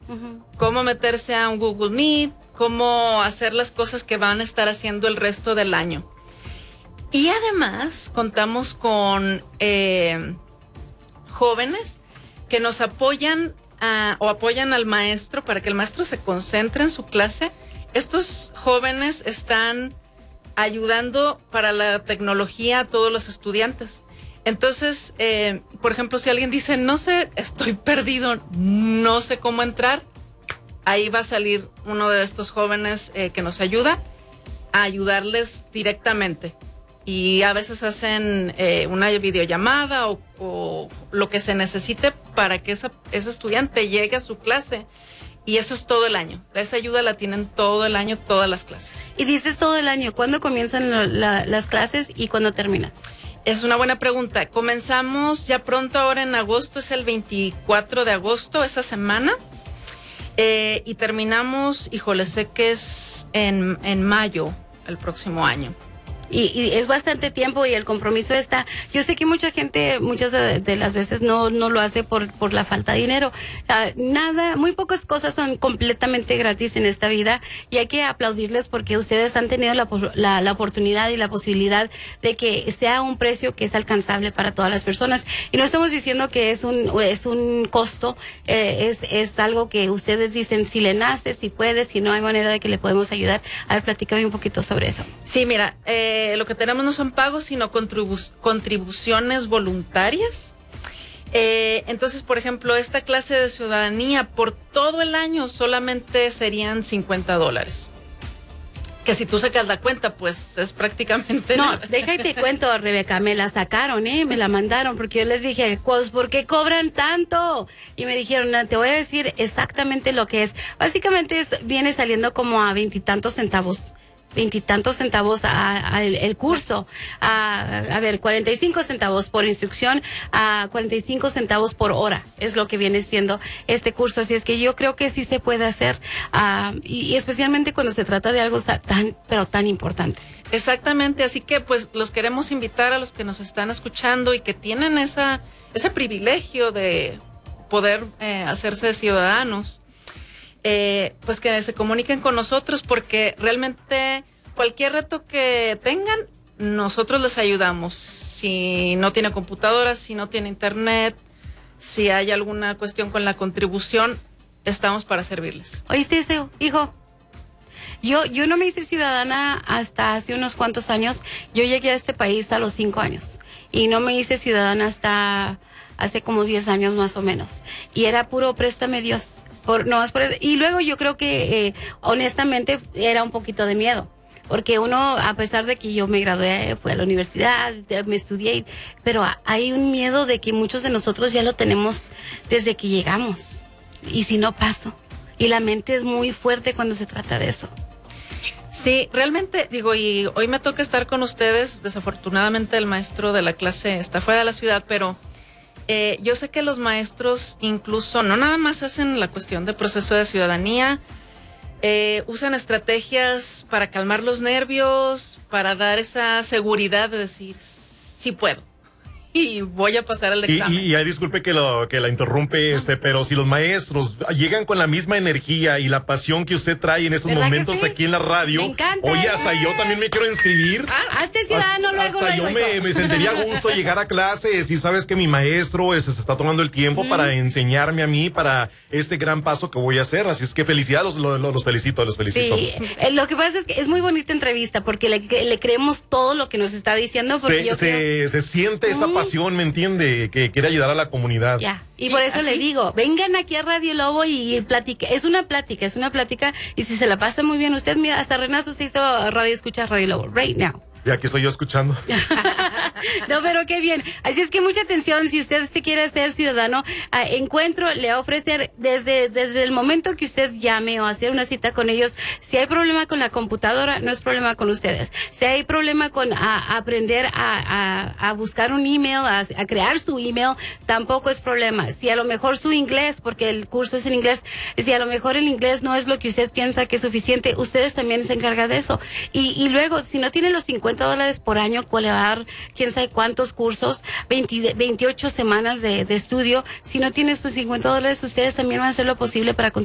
cómo meterse a un Google Meet, cómo hacer las cosas que van a estar haciendo el resto del año. Y además contamos con jóvenes que nos apoyan o apoyan al maestro para que el maestro se concentre en su clase. Estos jóvenes están ayudando para la tecnología a todos los estudiantes. Entonces, por ejemplo, si alguien dice, no sé, estoy perdido, no sé cómo entrar, ahí va a salir uno de estos jóvenes que nos ayuda a ayudarles directamente. Y a veces hacen una videollamada o lo que se necesite para que ese estudiante llegue a su clase. Y eso es todo el año. Esa ayuda la tienen todo el año, todas las clases. Y dices todo el año. ¿Cuándo comienzan las clases y cuándo terminan? Es una buena pregunta. Comenzamos ya pronto, ahora en agosto, es el 24 de agosto, esa semana. Y terminamos, híjole, sé que es en mayo, el próximo año. Y es bastante tiempo y el compromiso está. Yo sé que mucha gente muchas de las veces no lo hace por la falta de dinero. Muy pocas cosas son completamente gratis en esta vida y hay que aplaudirles porque ustedes han tenido la oportunidad y la posibilidad de que sea un precio que es alcanzable para todas las personas. Y no estamos diciendo que es un costo, es algo que ustedes dicen si le nace, si puede, si no hay manera de que le podemos ayudar. A ver, platícame un poquito sobre eso. Sí, mira, lo que tenemos no son pagos, sino contribuciones voluntarias. Entonces, por ejemplo, esta clase de ciudadanía por todo el año solamente serían $50. Que si tú sacas la cuenta, pues es prácticamente No, nada. déjate cuento, Rebeca, me la sacaron, me la mandaron, porque yo les dije, pues, ¿por qué cobran tanto? Y me dijeron, no, te voy a decir exactamente lo que es. Básicamente viene saliendo como a veintitantos centavos el curso, a ver, 45 centavos por instrucción, a 45 centavos por hora, es lo que viene siendo este curso, así es que yo creo que sí se puede hacer, y especialmente cuando se trata de algo tan importante. Exactamente, así que pues los queremos invitar a los que nos están escuchando y que tienen ese privilegio de poder hacerse ciudadanos. Pues que se comuniquen con nosotros porque realmente cualquier reto que tengan, nosotros les ayudamos. Si no tiene computadora, si no tiene internet, si hay alguna cuestión con la contribución, estamos para servirles. ¿Oíste eso, hijo? Yo no me hice ciudadana hasta hace unos cuantos años. Yo llegué a este país a los 5 años y no me hice ciudadana hasta hace como 10 años más o menos. Y era puro préstame Dios. Y luego yo creo que honestamente era un poquito de miedo, porque uno, a pesar de que yo me gradué, fui a la universidad, me estudié, pero hay un miedo de que muchos de nosotros ya lo tenemos desde que llegamos, y si no paso, y la mente es muy fuerte cuando se trata de eso. Sí, realmente, digo, y hoy me toca estar con ustedes, desafortunadamente el maestro de la clase está fuera de la ciudad, pero yo sé que los maestros incluso no nada más hacen la cuestión de proceso de ciudadanía, usan estrategias para calmar los nervios, para dar esa seguridad de decir, sí puedo y voy a pasar el examen. Y disculpe que la interrumpe, pero si los maestros llegan con la misma energía y la pasión que usted trae en esos momentos aquí en la radio, me encanta. Oye, hasta yo también me quiero inscribir. Hazte ciudadano luego. Hasta yo me sentiría a gusto llegar a clases y sabes que mi maestro se está tomando el tiempo para enseñarme a mí para este gran paso que voy a hacer. Así es que felicidades, los felicito. Sí, lo que pasa es que es muy bonita entrevista porque le creemos todo lo que nos está diciendo. Porque se siente esa pasión, ¿me entiende? Que quiere ayudar a la comunidad. Ya, y por eso le digo, vengan aquí a Radio Lobo y platique. Es una plática, y si se la pasa muy bien usted, mira, hasta Renato se hizo escucha Radio Lobo, right now. Y aquí estoy yo escuchando. No, pero qué bien. Así es que mucha atención, si usted se quiere ser ciudadano, Encuentro le va a ofrecer desde el momento que usted llame o hacer una cita con ellos. Si hay problema con la computadora, no es problema con ustedes. Si hay problema con aprender a buscar un email, a crear su email, tampoco es problema. Si a lo mejor su inglés, porque el curso es en inglés, si a lo mejor el inglés no es lo que usted piensa que es suficiente, ustedes también se encargan de eso. Y luego, si no tiene los $50 por año, le va a dar quién sabe cuántos cursos, 28 semanas de estudio. Si no tiene sus $50, ustedes también van a hacer lo posible para